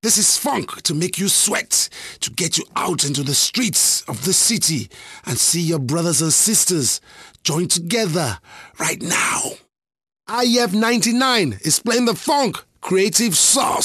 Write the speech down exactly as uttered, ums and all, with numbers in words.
This is funk to make you sweat, to get you out into the streets of the city and see your brothers and sisters join together right now. I F ninety-nine is playing the funk, Creative Sauce.